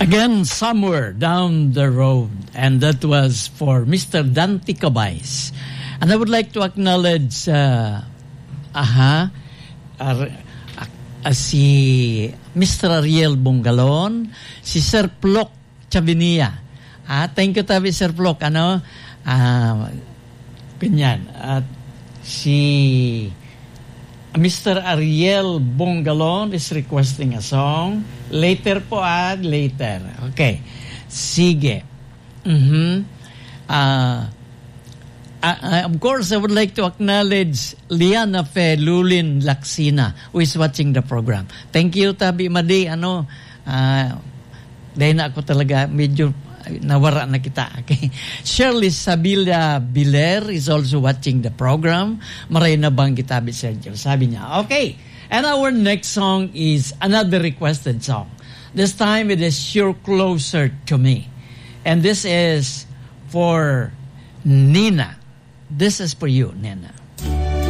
Again, Somewhere Down the Road. And that was for Mr. Dante Cabays. And I would like to acknowledge si Mr. Ariel Bungalon, si Sir Plok Chavinia. Thank you tabi Sir Plok. Ganyan. At si Mr. Ariel Bungalon is requesting a song. Later po later. Okay. Sige. Of course, I would like to acknowledge Liana Fe Lulin Laksina, who is watching the program. Thank you, Tabi Madi. Dahil na ako talaga medyo nawara na kita. Okay. Shirley Sabila Biler is also watching the program. Maray na bang Tabi Sergio? Sabi niya, okay. And our next song is another requested song. This time it is You're Closer to Me. And this is for Nina. This is for you, Nina.